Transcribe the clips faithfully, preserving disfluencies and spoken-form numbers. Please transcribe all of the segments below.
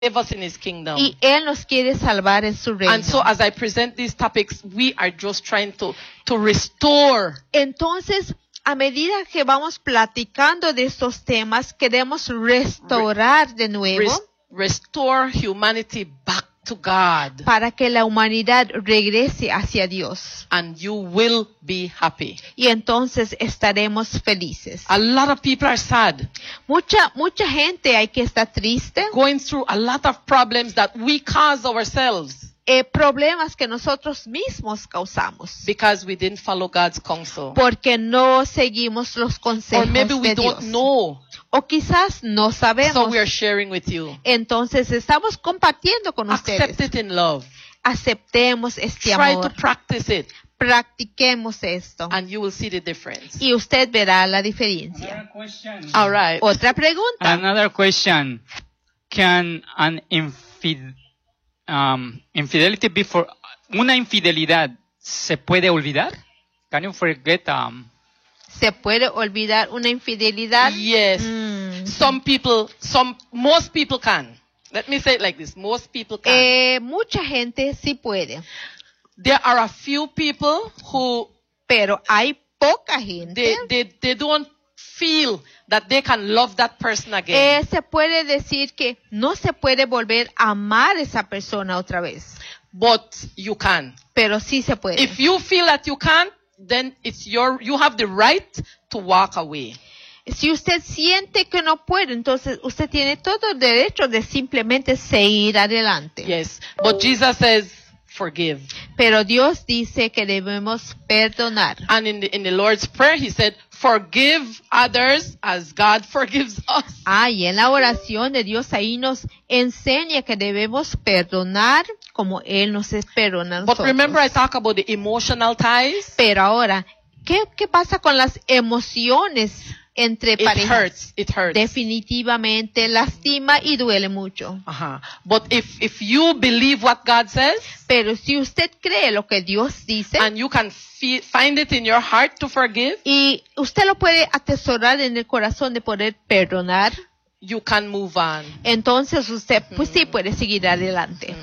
save us in his kingdom. Y Él nos quiere salvar en su reino. And so as I present these topics, we are just trying to, to restore. Entonces, a medida que vamos platicando de estos temas, queremos restaurar de nuevo. Res- restore humanity back to God. Para que la humanidad regrese hacia Dios. And you will be happy. Y entonces estaremos felices. A lot of people are sad. Mucha, mucha gente hay que estar triste. Going through a lot of problems that we cause ourselves. Eh, problemas que nosotros mismos causamos. Because we didn't follow God's counsel. Porque no seguimos los consejos Or maybe we de don't Dios. know. O quizás no sabemos. So we are sharing with you. Entonces estamos compartiendo con ustedes. Accept it in love. Aceptemos este Try amor. to practice it. Practiquemos esto. And you will see the difference. Y usted verá la diferencia. Another question. All right. Otra pregunta. Another question. Can an infid, um, infidelity be for, una infidelidad se puede olvidar? Can you forget um, ¿Se puede olvidar una infidelidad? Yes. Mm. Some people, some, most people can. Let me say it like this. Most people can. Eh, mucha gente sí puede, There are a few people who pero hay poca gente. they, they, they don't feel that they can love that person again. Eh, se puede decir que no se puede volver a amar a esa persona otra vez, But you can. pero sí se puede. If you feel that you can't, then it's your, you have the right to walk away. Si usted siente que no puede, entonces usted tiene todo el derecho de simplemente seguir adelante. Yes. But Jesus says, forgive. Pero Dios dice que debemos perdonar. And in the, in the Lord's Prayer, he said, forgive others as God forgives us. Ah, y en la oración de Dios ahí nos enseña que debemos perdonar como Él nos perdona a But nosotros. remember I talk about the emotional ties? Pero ahora, ¿qué, qué pasa con las emociones entre It parejas? hurts. It hurts. Definitivamente lastima y duele mucho. Uh-huh. But if, if you believe what God says, Pero si usted cree lo que Dios dice, and you can feel, find it in your heart to forgive, y usted lo puede atesorar en el corazón de poder perdonar, you can move on. entonces usted pues sí puede seguir adelante.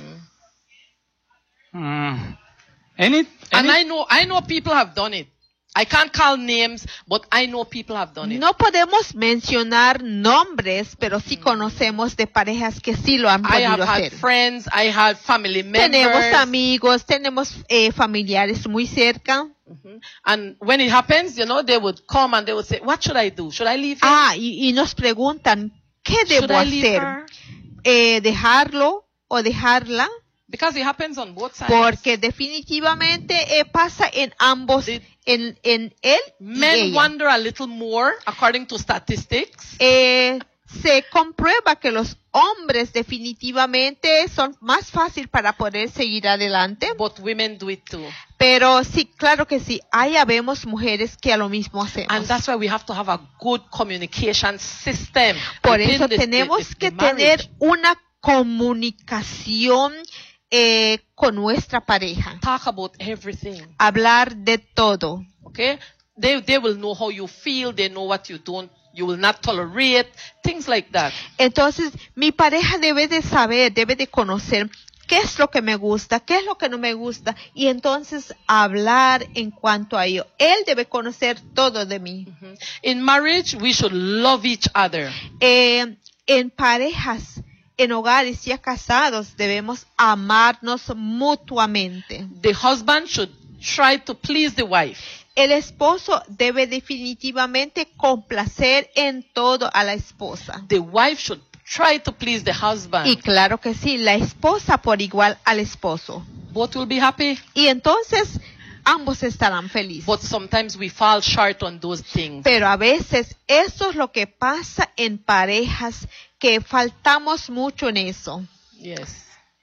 uh, any, And any I know, I know people have done it. I can't call names, but I know people have done it. No podemos mencionar nombres, pero sí conocemos de parejas que sí lo han I have podido had hacer. friends, I had family members. Tenemos amigos, tenemos eh, familiares muy cerca. Mhm. And when it happens, you know, they would come and they would say, what should I do? Should I leave him? Ah, y, y nos preguntan, ¿qué Should debo I leave hacer? her? Eh, ¿Dejarlo o dejarla? Because it happens on both sides. Porque definitivamente eh, pasa en ambos, The- en, en él y Men ella. wonder a little more, according to statistics. Eh, se comprueba que los hombres definitivamente son más fácil para poder seguir adelante. But women do it too. Pero sí, claro que sí, ahí habemos mujeres que a lo mismo hacemos. And that's why we have to have a good communication system. Por within eso the- tenemos the- the que marriage. tener una comunicación eh, con nuestra pareja. Talk about everything. Hablar de todo. Okay? They, they will know how you feel. They know what you don't, you will not tolerate. Things like that. Entonces, mi pareja debe de saber, debe de conocer qué es lo que me gusta, qué es lo que no me gusta, y entonces hablar en cuanto a ello. Él debe conocer todo de mí. Mhm. In marriage, we should love each other. Eh, en parejas, en hogares ya casados, debemos amarnos mutuamente. The husband should try to please the wife. El esposo debe definitivamente complacer en todo a la esposa. The wife should try to please the husband. Y claro que sí, la esposa por igual al esposo. Both will be happy. Y entonces ambos estarán felices. But sometimes we fall short on those things. Pero a veces eso es lo que pasa en parejas, que faltamos mucho en eso. Yes.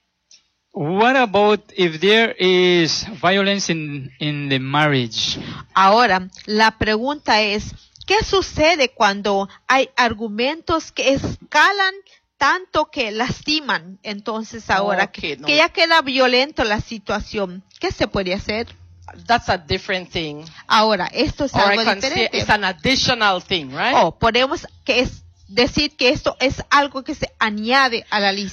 what about if there is violence in, in the marriage? Ahora, la pregunta es, ¿qué sucede cuando hay argumentos que escalan tanto que lastiman? Entonces ahora Okay, que, no. que ya queda violento la situación, ¿qué se puede hacer? That's a different thing. Ahora, esto es Or I algo can say diferente. it's an additional thing, right? O podemos que es decir que esto es algo que se añade a la lista.